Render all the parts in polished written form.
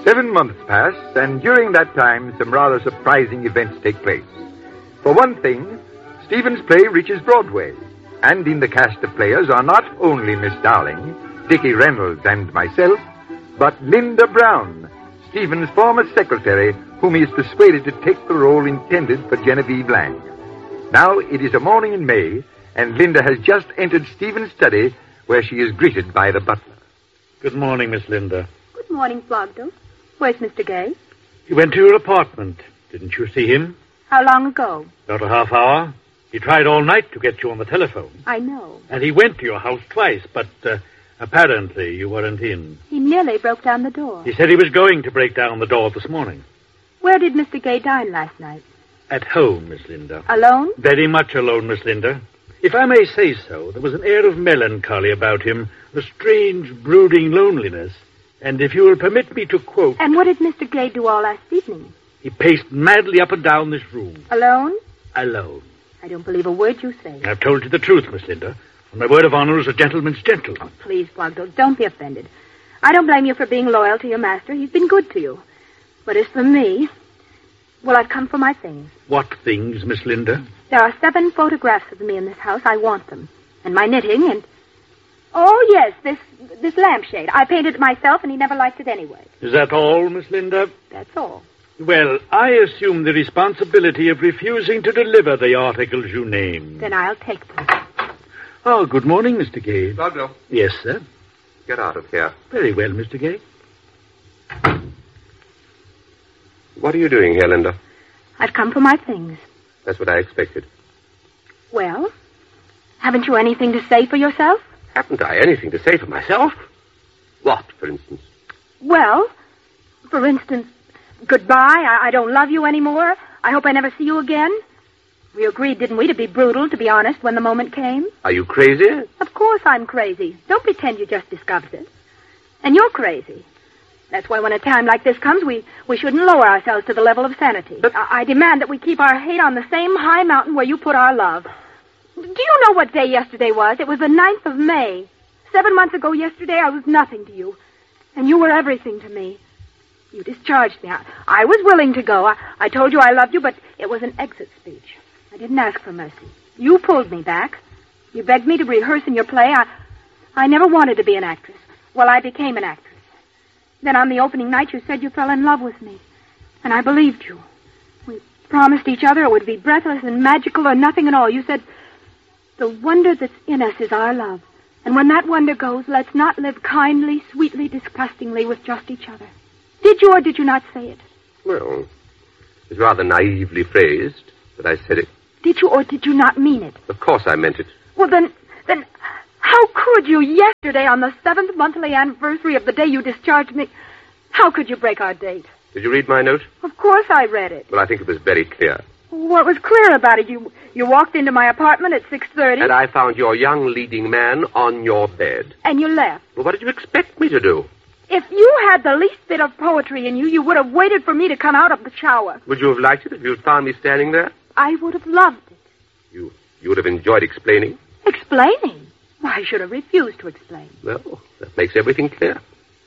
7 months pass, and during that time, some rather surprising events take place. For one thing, Stephen's play reaches Broadway, and in the cast of players are not only Miss Darling, Dickie Reynolds, and myself, but Linda Brown, Stephen's former secretary, whom he is persuaded to take the role intended for Genevieve Lang. Now it is a morning in May, and Linda has just entered Stephen's study, where she is greeted by the butler. Good morning, Miss Linda. Good morning, Flogdell. Where's Mr. Gay? He went to your apartment. Didn't you see him? How long ago? About a half hour. He tried all night to get you on the telephone. I know. And he went to your house twice, but apparently you weren't in. He nearly broke down the door. He said he was going to break down the door this morning. Where did Mr. Gay dine last night? At home, Miss Linda. Alone? Very much alone, Miss Linda. If I may say so, there was an air of melancholy about him, a strange, brooding loneliness. And if you will permit me to quote... And what did Mr. Gay do all last evening? He paced madly up and down this room. Alone? Alone. I don't believe a word you say. I've told you the truth, Miss Linda. On my word of honor as a gentleman's gentleman. Oh, please, Flogdell, don't be offended. I don't blame you for being loyal to your master. He's been good to you. But as for me... Well, I've come for my things. What things, Miss Linda? There are 7 photographs of me in this house. I want them. And my knitting and... Oh, yes, this lampshade. I painted it myself, and he never liked it anyway. Is that all, Miss Linda? That's all. Well, I assume the responsibility of refusing to deliver the articles you named. Then I'll take them. Oh, good morning, Mr. Gay. Flogdell. Yes, sir. Get out of here. Very well, Mr. Gay. What are you doing here, Linda? I've come for my things. That's what I expected. Well, haven't you anything to say for yourself? Haven't I anything to say for myself? What, for instance? Well, for instance, goodbye. I don't love you anymore. I hope I never see you again. We agreed, didn't we, to be brutal, to be honest, when the moment came? Are you crazy? Of course I'm crazy. Don't pretend you just discovered it. And you're crazy. That's why when a time like this comes, we shouldn't lower ourselves to the level of sanity. But I demand that we keep our hate on the same high mountain where you put our love. Do you know what day yesterday was? It was the 9th of May. 7 months ago yesterday, I was nothing to you. And you were everything to me. You discharged me. I was willing to go. I told you I loved you, but it was an exit speech. I didn't ask for mercy. You pulled me back. You begged me to rehearse in your play. I never wanted to be an actress. Well, I became an actress. Then on the opening night, you said you fell in love with me. And I believed you. We promised each other it would be breathless and magical or nothing at all. You said, the wonder that's in us is our love. And when that wonder goes, let's not live kindly, sweetly, disgustingly with just each other. Did you or did you not say it? Well, it's rather naively phrased, but I said it. Did you or did you not mean it? Of course I meant it. Well, then, how could you yesterday on the 7th monthly anniversary of the day you discharged me? How could you break our date? Did you read my note? Of course I read it. Well, I think it was very clear. What was clear about it? You walked into my apartment at 6:30. And I found your young leading man on your bed. And you left. Well, what did you expect me to do? If you had the least bit of poetry in you, you would have waited for me to come out of the shower. Would you have liked it if you had found me standing there? I would have loved it. You would have enjoyed explaining? Explaining? Why, I should have refused to explain. Well, that makes everything clear.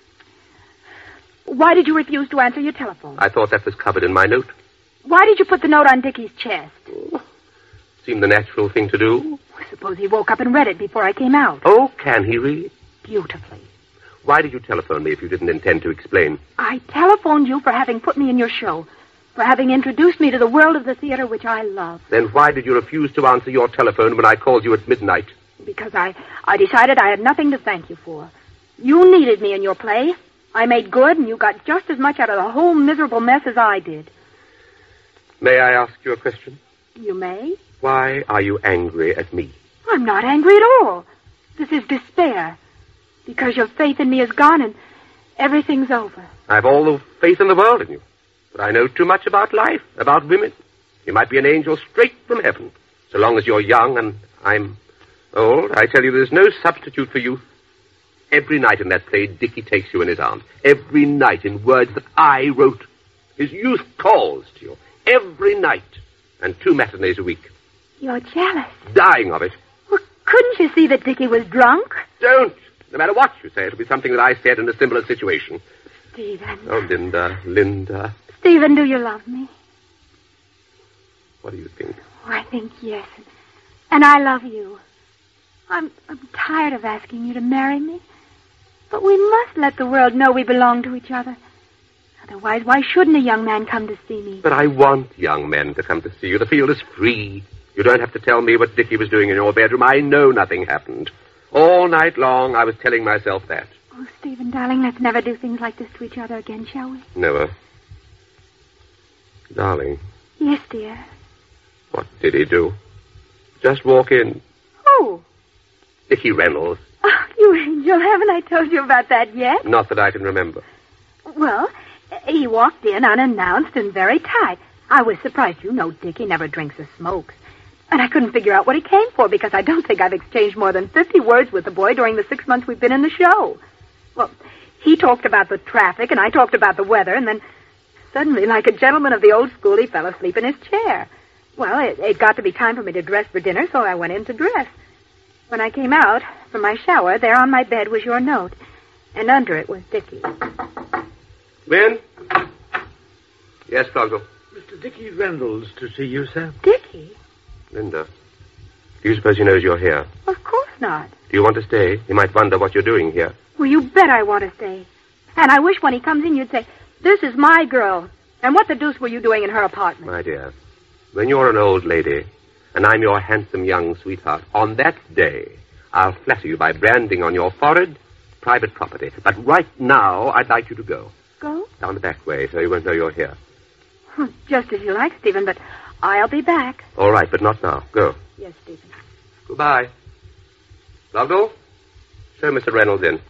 Why did you refuse to answer your telephone? I thought that was covered in my note. Why did you put the note on Dickie's chest? Oh, seemed the natural thing to do. I suppose he woke up and read it before I came out. Oh, can he read? Beautifully. Why did you telephone me if you didn't intend to explain? I telephoned you for having put me in your show, for having introduced me to the world of the theater which I love. Then why did you refuse to answer your telephone when I called you at midnight? Because I decided I had nothing to thank you for. You needed me in your play. I made good, and you got just as much out of the whole miserable mess as I did. May I ask you a question? You may. Why are you angry at me? I'm not angry at all. This is despair. Because your faith in me is gone and everything's over. I've all the faith in the world in you. But I know too much about life, about women. You might be an angel straight from heaven. So long as you're young and I'm old, I tell you there's no substitute for youth. Every night in that play, Dickie takes you in his arms. Every night in words that I wrote. His youth calls to you. Every night. And 2 matinees a week. You're jealous. Dying of it. Well, couldn't you see that Dickie was drunk? Don't. No matter what you say, it'll be something that I said in a similar situation. Stephen. Oh, Linda. Stephen, do you love me? What do you think? Oh, I think yes. And I love you. I'm tired of asking you to marry me. But we must let the world know we belong to each other. Otherwise, why shouldn't a young man come to see me? But I want young men to come to see you. The field is free. You don't have to tell me what Dickie was doing in your bedroom. I know nothing happened. All night long, I was telling myself that. Oh, Stephen, darling, let's never do things like this to each other again, shall we? Never. Darling. Yes, dear. What did he do? Just walk in. Who? Dickie Reynolds. Oh, you angel, haven't I told you about that yet? Not that I can remember. Well, he walked in unannounced and very tight. I was surprised. You know Dickie never drinks or smokes. And I couldn't figure out what he came for because I don't think I've exchanged more than 50 words with the boy during the 6 months we've been in the show. Well, he talked about the traffic and I talked about the weather, and then suddenly, like a gentleman of the old school, he fell asleep in his chair. Well, it got to be time for me to dress for dinner, so I went in to dress. When I came out from my shower, there on my bed was your note, and under it was Dickie. Ben? Yes, Ploggle. Mr. Dickie Reynolds to see you, sir. Dickie? Linda, do you suppose he knows you're here? Of course not. Do you want to stay? He might wonder what you're doing here. Well, you bet I want to stay. And I wish when he comes in you'd say, "This is my girl. And what the deuce were you doing in her apartment?" My dear, when you're an old lady, and I'm your handsome young sweetheart, on that day, I'll flatter you by branding on your forehead private property. But right now, I'd like you to go. Go? Down the back way, so you won't know you're here. Just as you like, Stephen, but I'll be back. All right, but not now. Go. Yes, Stephen. Goodbye. Ploggle, show Mr. Reynolds in.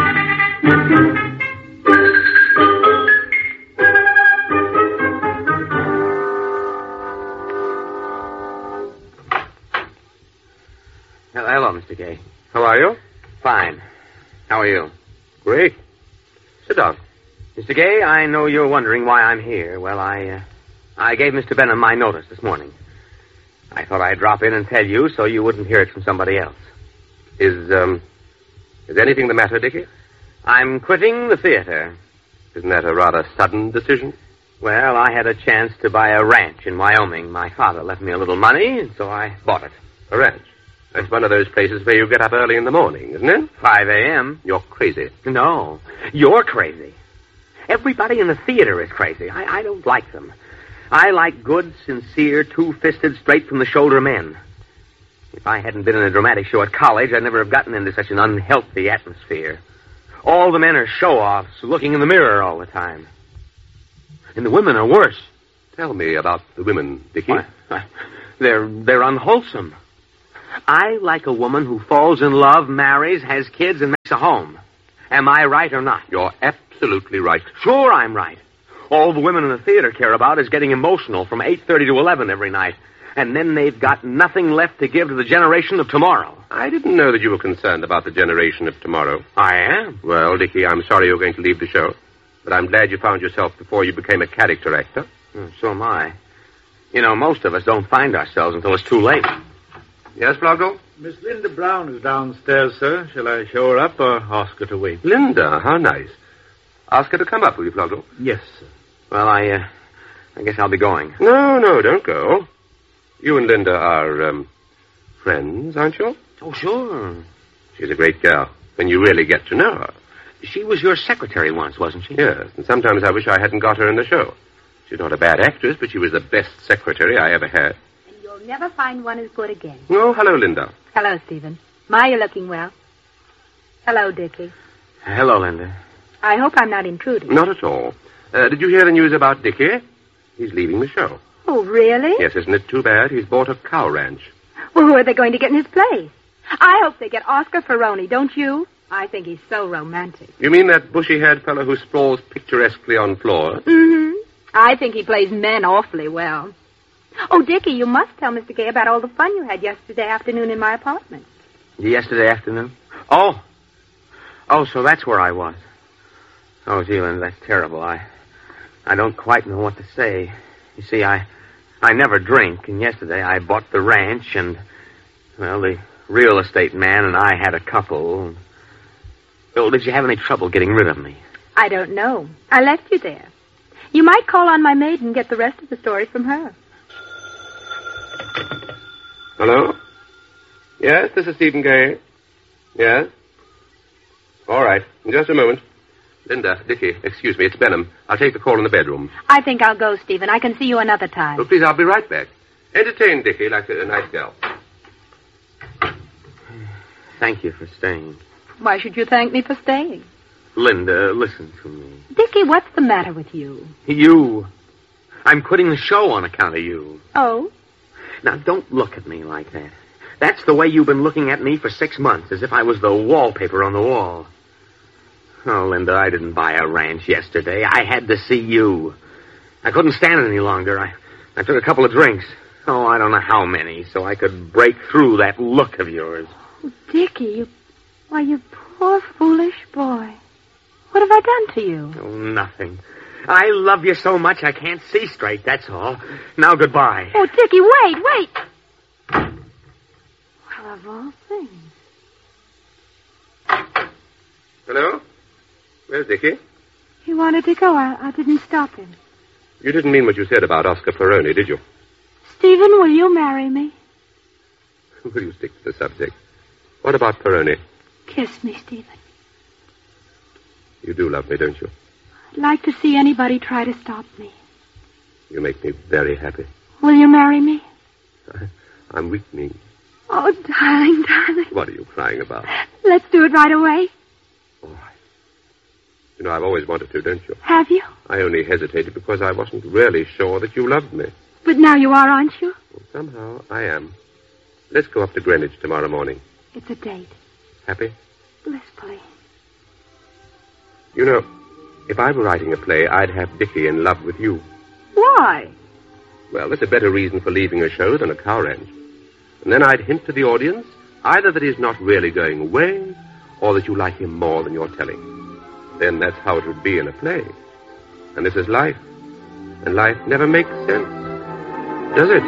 Hello, Mr. Gay. How are you? Fine. How are you? Great. Sit down. Mr. Gay, I know you're wondering why I'm here. Well, I gave Mr. Benham my notice this morning. I thought I'd drop in and tell you so you wouldn't hear it from somebody else. Is anything the matter, Dickie? I'm quitting the theater. Isn't that a rather sudden decision? Well, I had a chance to buy a ranch in Wyoming. My father left me a little money, and so I bought it. A ranch? That's one of those places where you get up early in the morning, isn't it? 5 a.m. You're crazy. No, you're crazy. Everybody in the theater is crazy. I don't like them. I like good, sincere, two-fisted, straight-from-the-shoulder men. If I hadn't been in a dramatic show at college, I'd never have gotten into such an unhealthy atmosphere. All the men are show-offs, looking in the mirror all the time. And the women are worse. Tell me about the women, Dickie. They're unwholesome. I like a woman who falls in love, marries, has kids, and makes a home. Am I right or not? You're absolutely right. Sure I'm right. All the women in the theater care about is getting emotional from 8:30 to 11 every night. And then they've got nothing left to give to the generation of tomorrow. I didn't know that you were concerned about the generation of tomorrow. I am. Well, Dickie, I'm sorry you're going to leave the show. But I'm glad you found yourself before you became a character actor. So am I. You know, most of us don't find ourselves until it's too late. Yes, Ploggle? Miss Linda Brown is downstairs, sir. Shall I show her up or ask her to wait? Linda, how nice. Ask her to come up, will you, Ploggle? Yes, sir. Well, I guess I'll be going. No, don't go. You and Linda are, friends, aren't you? Oh, sure. She's a great girl, when you really get to know her. She was your secretary once, wasn't she? Yes, and sometimes I wish I hadn't got her in the show. She's not a bad actress, but she was the best secretary I ever had. And you'll never find one as good again. Oh, hello, Linda. Hello, Stephen. My, you're looking well. Hello, Dickie. Hello, Linda. I hope I'm not intruding. Not at all. Did you hear the news about Dickie? He's leaving the show. Oh, really? Yes, isn't it too bad? He's bought a cow ranch. Well, who are they going to get in his place? I hope they get Oscar Ferroni, don't you? I think he's so romantic. You mean that bushy-haired fellow who sprawls picturesquely on floors? Mm-hmm. I think he plays men awfully well. Oh, Dickie, you must tell Mr. Gay about all the fun you had yesterday afternoon in my apartment. Yesterday afternoon? Oh, so that's where I was. Oh, gee, Linda, that's terrible. I don't quite know what to say. You see, I never drink, and yesterday I bought the ranch, and, well, the real estate man and I had a couple. Well, did you have any trouble getting rid of me? I don't know. I left you there. You might call on my maid and get the rest of the story from her. Hello? Yes, this is Stephen Gay. Yes? All right. In just a moment. Linda, Dickie, excuse me, it's Benham. I'll take the call in the bedroom. I think I'll go, Stephen. I can see you another time. Oh, please, I'll be right back. Entertain Dickie like a nice girl. Thank you for staying. Why should you thank me for staying? Linda, listen to me. Dickie, what's the matter with you? You. I'm quitting the show on account of you. Oh? Now, don't look at me like that. That's the way you've been looking at me for 6 months, as if I was the wallpaper on the wall. Oh, Linda, I didn't buy a ranch yesterday. I had to see you. I couldn't stand it any longer. I took a couple of drinks. Oh, I don't know how many, so I could break through that look of yours. Oh, Dickie, you poor foolish boy. What have I done to you? Oh, nothing. I love you so much I can't see straight, that's all. Now, goodbye. Oh, Dickie, wait. Well, of all things. Hello? Where's Dickie? He wanted to go. I didn't stop him. You didn't mean what you said about Oscar Peroni, did you? Stephen, will you marry me? Will you stick to the subject? What about Peroni? Kiss me, Stephen. You do love me, don't you? I'd like to see anybody try to stop me. You make me very happy. Will you marry me? I'm weakening. Oh, darling. What are you crying about? Let's do it right away. All right. You know, I've always wanted to, don't you? Have you? I only hesitated because I wasn't really sure that you loved me. But now you are, aren't you? Well, somehow I am. Let's go up to Greenwich tomorrow morning. It's a date. Happy? Blissfully. You know, if I were writing a play, I'd have Dickie in love with you. Why? Well, there's a better reason for leaving a show than a cow ranch. And then I'd hint to the audience either that he's not really going away or that you like him more than you're telling. Then that's how it would be in a play. And this is life. And life never makes sense. Does it?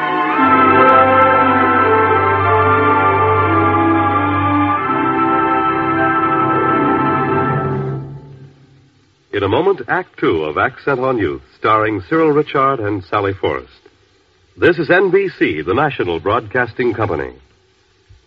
In a moment, Act Two of Accent on Youth, starring Cyril Ritchard and Sally Forrest. This is NBC, the national broadcasting company.